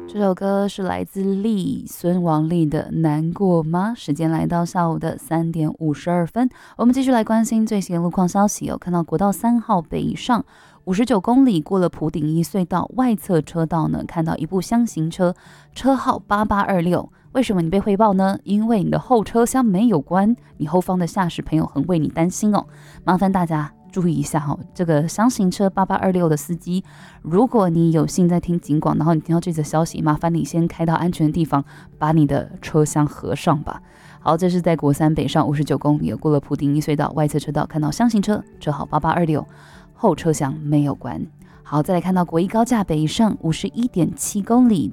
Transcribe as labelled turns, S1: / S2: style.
S1: 这首歌是来自孙王力的《难过吗》。时间来到下午的3:52，我们继续来关心最新的路况消息。看到国道3号北上59公里，过了普顶一隧道外侧车道呢，看到一部厢型车，车号8826。为什么你被汇报呢？因为你的后车厢没有关，你后方的驾驶朋友很为你担心哦。麻烦大家注意一下这个厢型车8826的司机，如果你有幸在听警广，然后你听到这则消息，麻烦你先开到安全的地方，把你的车厢合上吧。好，这是在国3北上59公里，过了普顶一隧道外侧车道，看到厢型车，车号8826，后车厢没有关。好，再来看到国一高架北上51.7公里，